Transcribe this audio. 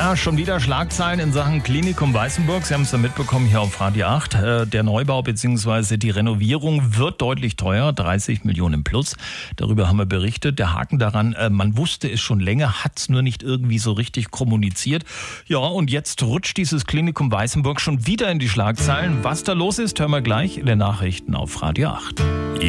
Ja, schon wieder Schlagzeilen in Sachen Klinikum Weißenburg. Sie haben es ja mitbekommen hier auf Radio 8. Der Neubau bzw. die Renovierung wird deutlich teuer, 30 Millionen plus. Darüber haben wir berichtet. Der Haken daran, man wusste es schon länger, hat es nur nicht irgendwie so richtig kommuniziert. Ja, und jetzt rutscht dieses Klinikum Weißenburg schon wieder in die Schlagzeilen. Was da los ist, hören wir gleich in den Nachrichten auf Radio 8.